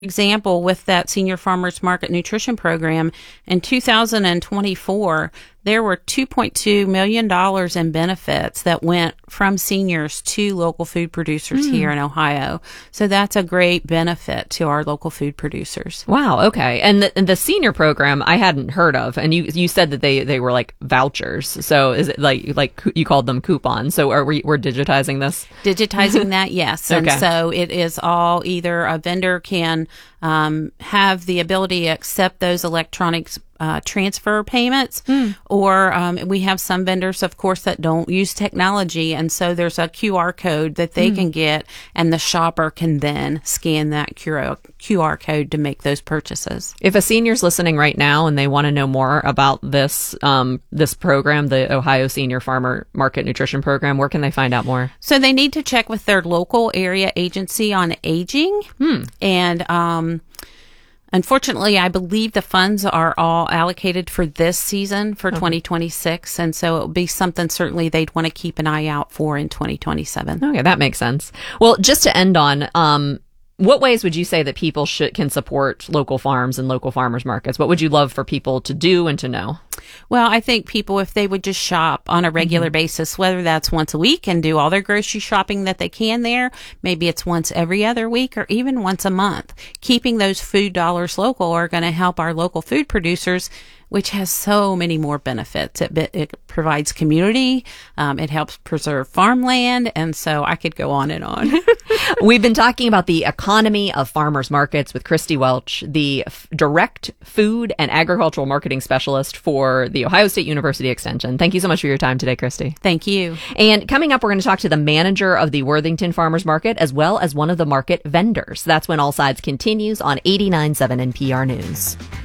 example, with that Senior Farmers Market Nutrition Program, in 2024, there were $2.2 million in benefits that went from seniors to local food producers here in Ohio. So that's a great benefit to our local food producers. Wow. Okay. And the senior program I hadn't heard of. And you said that they were like vouchers. So is it like you called them coupons? So we're digitizing this? Digitizing that, yes. And so it is all either a vendor can have the ability to accept those electronic transfer payments, or we have some vendors, of course, that don't use technology, and so there's a QR code that they can get, and the shopper can then scan that QR code to make those purchases. If a senior's listening right now and they want to know more about this this program, the Ohio Senior Farmer Market Nutrition Program, where can they find out more? So they need to check with their local area agency on aging, and unfortunately, I believe the funds are all allocated for this season for 2026, and so it will be something certainly they'd want to keep an eye out for in 2027. Okay, that makes sense. Well, just to end on, what ways would you say that people can support local farms and local farmers markets? What would you love for people to do and to know? Well, I think people, if they would just shop on a regular basis, whether that's once a week and do all their grocery shopping that they can there, maybe it's once every other week or even once a month, keeping those food dollars local are going to help our local food producers, which has so many more benefits. It provides community. It helps preserve farmland. And so I could go on and on. We've been talking about the economy of farmers markets with Christy Welch, the direct food and agricultural marketing specialist for the Ohio State University Extension. Thank you so much for your time today, Christy. Thank you. And coming up, we're going to talk to the manager of the Worthington Farmers Market as well as one of the market vendors. That's when All Sides continues on 89.7 NPR News.